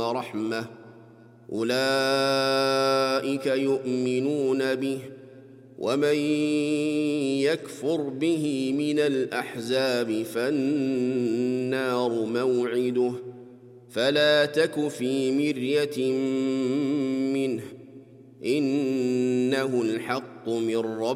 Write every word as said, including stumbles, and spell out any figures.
ورحمة أولئك يؤمنون به ومن يكفر به من الأحزاب فالنار موعده فلا تك في مرية منه إنه الحق من ربك